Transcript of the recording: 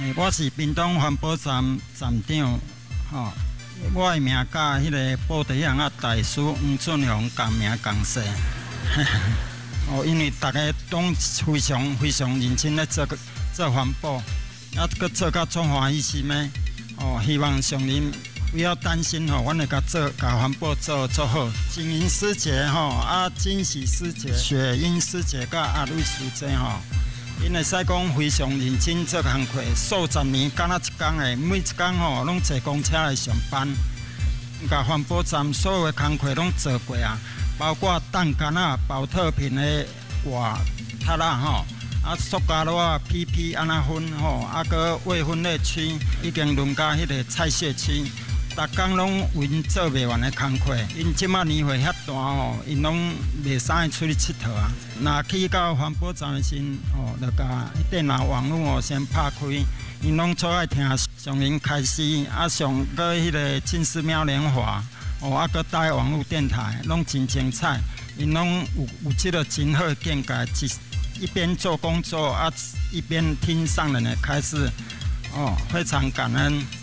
我是屏东环保站站长，吼，我的名甲迄个布袋巷啊大师黄俊雄同名同姓。哦，因为大家拢非常认真咧做环保，啊，搁做甲足欢喜心的。哦，希望上人不要担心吼，阮会甲环保做好。金银师姐吼，啊，金喜师姐、雪英师姐甲阿瑞师姐吼。因会使讲非常认真做工课，数十年敢若一工的，每一工吼拢坐公车来上班，甲环保站所有的工课拢做过啊，包括弹杆啊、保特瓶的瓦塔啦吼，啊塑胶袋啊、PP 安那分吼，啊个未分类区已经轮到迄个菜屑区。逐工拢有因做袂完的工课，因即马年岁遐大吼，因拢袂使出去佚佗啊。若去到环保站的时吼，就甲电脑网络哦先拍开，因拢最爱听上人开示，啊上个迄个进寺庙莲华，哦啊个带网络电台，拢真精彩。因拢有即个真好的见解，一边做工作啊，一边听上人的开示，哦，非常感恩。